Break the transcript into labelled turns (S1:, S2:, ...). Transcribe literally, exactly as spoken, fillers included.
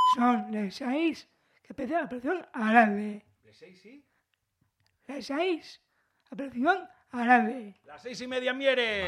S1: Son les seis que empieza la operación árabe.
S2: ¿De seis sí?
S1: Les seis, operación árabe.
S2: Las seis y media en Mieres.